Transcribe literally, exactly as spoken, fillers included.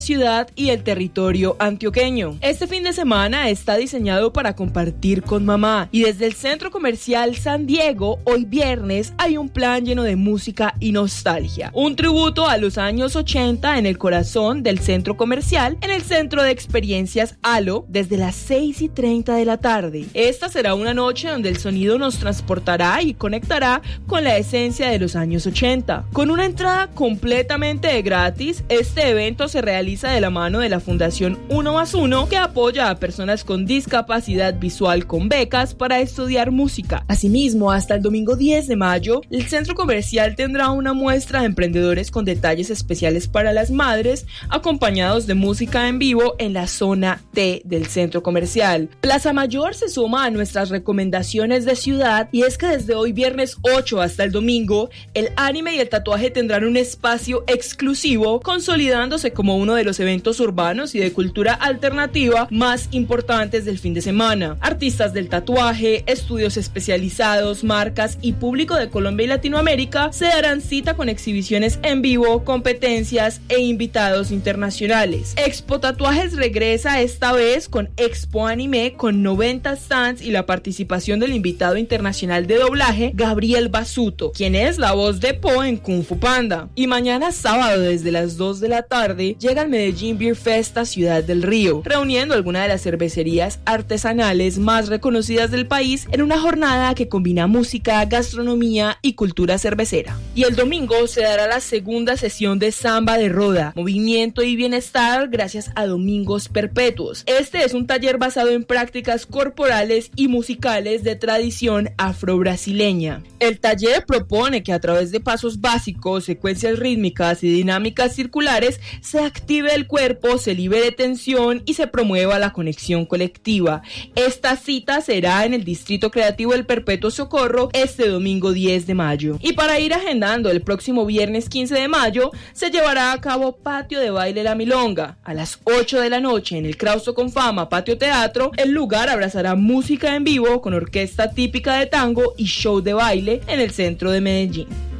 ciudad y el territorio antioqueño. Este fin de semana está diseñado para compartir con mamá y desde el Centro Comercial San Diego, hoy viernes, hay un plan lleno de música y nostalgia. Un tributo a los años ochenta en el corazón del Centro Comercial, en el Centro de Experiencias Halo, desde las seis y treinta de la tarde. Esta será una noche donde el sonido nos transportará y conectará con la esencia de los años ochenta. Con una entrada completamente gratis, este evento se realiza de la mano de la Fundación Uno más Uno, que apoya a personas con discapacidad visual con becas para estudiar música. Asimismo, hasta el domingo diez de mayo, el Centro Comercial tendrá una muestra de emprendedores con detalles especiales para las madres, acompañados de música en vivo en la zona T del Centro Comercial. Plaza Mayor se suma a nuestras recomendaciones de ciudad, y es que desde hoy viernes ocho hasta el domingo, el anime y el tatuaje tendrán un espacio exclusivo, consolidándose como uno de los eventos urbanos y de cultura alternativa más importantes del fin de semana. Artistas del tatuaje, estudios especializados, marcas y público de Colombia y Latinoamérica se darán cita con exhibiciones en vivo, competencias e invitados internacionales. Expo Tatuajes regresa esta vez con Expo Anime, con noventa stands y la participación del invitado internacional de doblaje Gabriel Basuto, quien es la voz de Po en Kung Fu Panda. Y mañana sábado desde las dos de la tarde llega al Medellín Beer Fest a Ciudad del Río, reuniendo algunas de las cervecerías artesanales más reconocidas del país en una jornada que combina música, gastronomía y cultura cervecera. Y el domingo se dará la segunda sesión de Samba de Roda, movimiento y bienestar gracias a Domingos Perpetuos. Este es un taller basado en prácticas corporales y musicales de tradición afro-brasileña. El taller propone que a través de pasos básicos, secuencias rítmicas y dinámicas circulares se active el cuerpo, se libere tensión y se promueva la conexión colectiva. Esta cita será en el Distrito Creativo del Perpetuo Socorro este domingo diez de mayo. Y para ir agendando, el próximo viernes quince de mayo se llevará a cabo Patio de Baile La Milonga. A las ocho de la noche en el Claustro con Fama Patio Teatro, el lugar abrazará música en vivo con orquesta típica de tango y show de baile en el centro de Medellín.